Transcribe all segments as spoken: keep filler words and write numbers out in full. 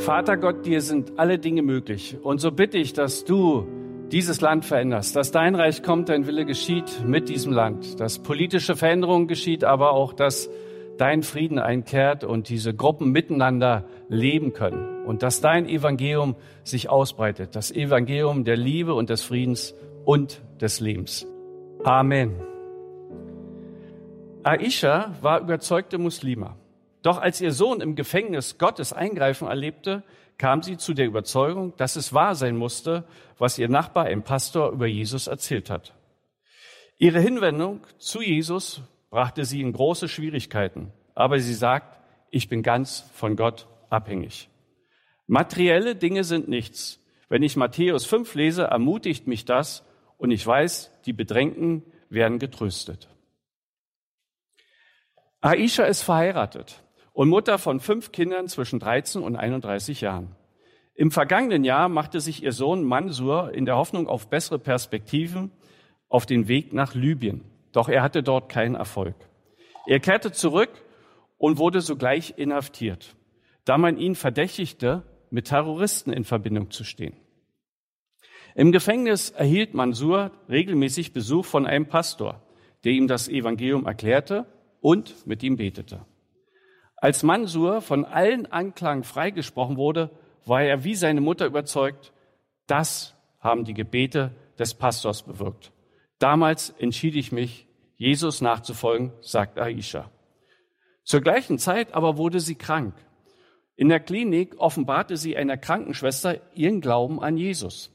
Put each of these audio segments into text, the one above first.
Vater Gott, dir sind alle Dinge möglich. Und so bitte ich, dass du dieses Land veränderst, dass dein Reich kommt, dein Wille geschieht mit diesem Land, dass politische Veränderung geschieht, aber auch, dass dein Frieden einkehrt und diese Gruppen miteinander leben können und dass dein Evangelium sich ausbreitet, das Evangelium der Liebe und des Friedens und des Lebens. Amen. Aisha war überzeugte Muslima. Doch als ihr Sohn im Gefängnis Gottes Eingreifen erlebte, kam sie zu der Überzeugung, dass es wahr sein musste, was ihr Nachbar, ein Pastor, über Jesus erzählt hat. Ihre Hinwendung zu Jesus brachte sie in große Schwierigkeiten. Aber sie sagt, ich bin ganz von Gott abhängig. Materielle Dinge sind nichts. Wenn ich Matthäus fünf lese, ermutigt mich das und ich weiß, die Bedrängten werden getröstet. Aisha ist verheiratet und Mutter von fünf Kindern zwischen dreizehn und einunddreißig Jahren. Im vergangenen Jahr machte sich ihr Sohn Mansur in der Hoffnung auf bessere Perspektiven auf den Weg nach Libyen. Doch er hatte dort keinen Erfolg. Er kehrte zurück und wurde sogleich inhaftiert, da man ihn verdächtigte, mit Terroristen in Verbindung zu stehen. Im Gefängnis erhielt Mansur regelmäßig Besuch von einem Pastor, der ihm das Evangelium erklärte und mit ihm betete. Als Mansur von allen Anklagen freigesprochen wurde, war er wie seine Mutter überzeugt, das haben die Gebete des Pastors bewirkt. Damals entschied ich mich, Jesus nachzufolgen, sagt Aisha. Zur gleichen Zeit aber wurde sie krank. In der Klinik offenbarte sie einer Krankenschwester ihren Glauben an Jesus.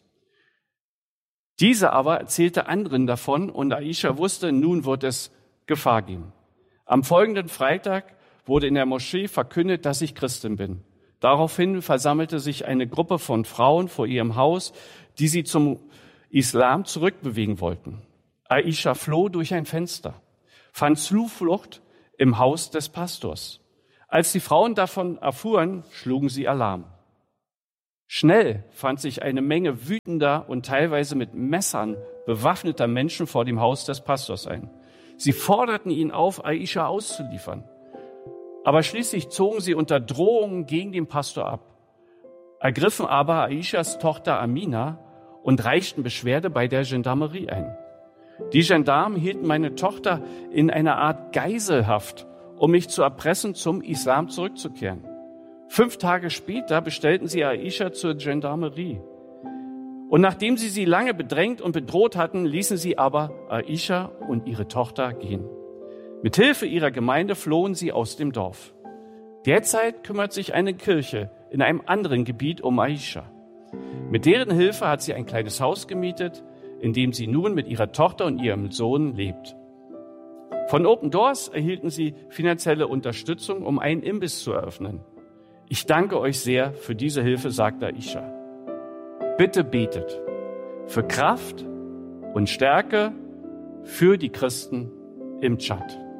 Diese aber erzählte anderen davon und Aisha wusste, nun wird es Gefahr geben. Am folgenden Freitag wurde in der Moschee verkündet, dass ich Christin bin. Daraufhin versammelte sich eine Gruppe von Frauen vor ihrem Haus, die sie zum Islam zurückbewegen wollten. Aisha floh durch ein Fenster, fand Zuflucht im Haus des Pastors. Als die Frauen davon erfuhren, schlugen sie Alarm. Schnell fand sich eine Menge wütender und teilweise mit Messern bewaffneter Menschen vor dem Haus des Pastors ein. Sie forderten ihn auf, Aisha auszuliefern. Aber schließlich zogen sie unter Drohungen gegen den Pastor ab, ergriffen aber Aishas Tochter Amina und reichten Beschwerde bei der Gendarmerie ein. Die Gendarmen hielten meine Tochter in einer Art Geiselhaft, um mich zu erpressen, zum Islam zurückzukehren. Fünf Tage später bestellten sie Aisha zur Gendarmerie. Und nachdem sie sie lange bedrängt und bedroht hatten, ließen sie aber Aisha und ihre Tochter gehen. Mit Hilfe ihrer Gemeinde flohen sie aus dem Dorf. Derzeit kümmert sich eine Kirche in einem anderen Gebiet um Aisha. Mit deren Hilfe hat sie ein kleines Haus gemietet, in dem sie nun mit ihrer Tochter und ihrem Sohn lebt. Von Open Doors erhielten sie finanzielle Unterstützung, um einen Imbiss zu eröffnen. Ich danke euch sehr für diese Hilfe, sagt Aisha. Bitte betet für Kraft und Stärke für die Christen im Tschad.